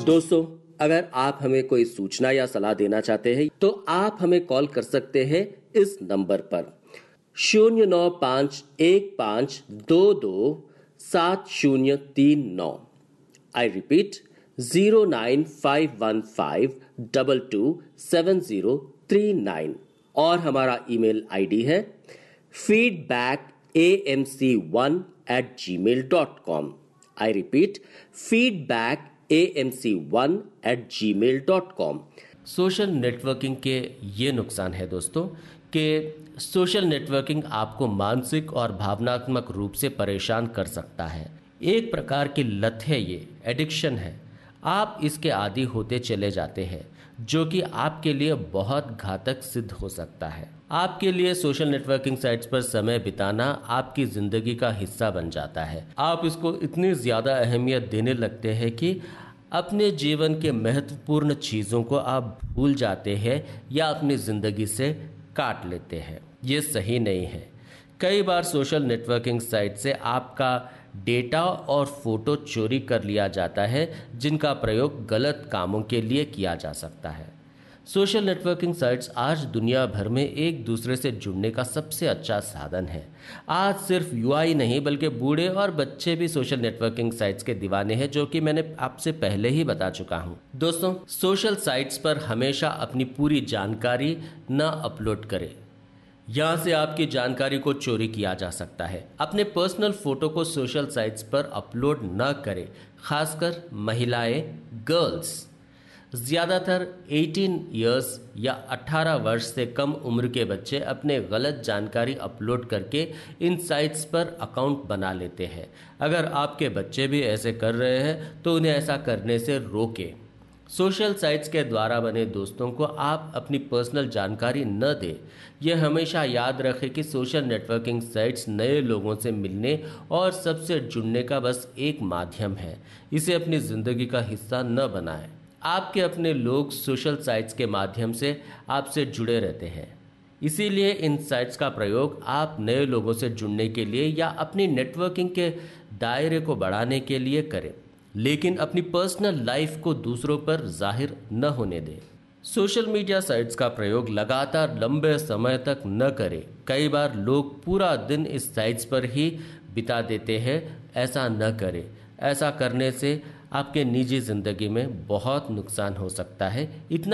दोस्तों, अगर आप हमें कोई सूचना या सलाह देना चाहते हैं तो आप हमें कॉल कर सकते हैं इस नंबर पर 0951522739। आई रिपीट 09515227039 और हमारा ईमेल आईडी है feedbackAMC1@gmail.com। I repeat feedbackAMC1@gmail.com। Social networking के ये नुकसान है दोस्तों कि सोशल नेटवर्किंग आपको मानसिक और भावनात्मक रूप से परेशान कर सकता है। एक प्रकार की लत है, ये एडिक्शन है। आप इसके आदी होते चले जाते हैं, जो कि आपके लिए बहुत घातक सिद्ध हो सकता है। आपके लिए सोशल नेटवर्किंग साइट्स पर समय बिताना आपकी जिंदगी का हिस्सा बन जाता है। आप इसको इतनी ज़्यादा अहमियत देने लगते हैं कि अपने जीवन के महत्वपूर्ण चीज़ों को आप भूल जाते हैं या अपनी ज़िंदगी से काट लेते हैं। ये सही नहीं है। कई बार सोशल नेटवर्किंग साइट से आपका डेटा और फोटो चोरी कर लिया जाता है, जिनका प्रयोग गलत कामों के लिए किया जा सकता है। सोशल नेटवर्किंग साइट्स आज दुनिया भर में एक दूसरे से जुड़ने का सबसे अच्छा साधन है। आज सिर्फ युवा ही नहीं बल्कि बूढ़े और बच्चे भी सोशल नेटवर्किंग साइट्स के दीवाने हैं, जो कि मैंने आपसे पहले ही बता चुका हूं। दोस्तों, सोशल साइट्स पर हमेशा अपनी पूरी जानकारी न अपलोड करें। यहाँ से आपकी जानकारी को चोरी किया जा सकता है। अपने पर्सनल फोटो को सोशल साइट्स पर अपलोड न करें, खासकर महिलाएं, गर्ल्स। ज़्यादातर 18 इयर्स या 18 वर्ष से कम उम्र के बच्चे अपने गलत जानकारी अपलोड करके इन साइट्स पर अकाउंट बना लेते हैं। अगर आपके बच्चे भी ऐसे कर रहे हैं तो उन्हें ऐसा करने से रोकें। सोशल साइट्स के द्वारा बने दोस्तों को आप अपनी पर्सनल जानकारी न दें। यह हमेशा याद रखें कि सोशल नेटवर्किंग साइट्स नए लोगों से मिलने और सबसे जुड़ने का बस एक माध्यम है। इसे अपनी ज़िंदगी का हिस्सा न बनाएं। आपके अपने लोग सोशल साइट्स के माध्यम से आपसे जुड़े रहते हैं, इसीलिए इन साइट्स का प्रयोग आप नए लोगों से जुड़ने के लिए या अपनी नेटवर्किंग के दायरे को बढ़ाने के लिए करें, लेकिन अपनी पर्सनल लाइफ को दूसरों पर जाहिर न होने दें। सोशल मीडिया साइट्स का प्रयोग लगातार लंबे समय तक न करें। कई बार लोग पूरा दिन इस साइट्स पर ही बिता देते हैं। ऐसा न करें। ऐसा करने से आपके निजी ज़िंदगी में बहुत नुकसान हो सकता है। इतना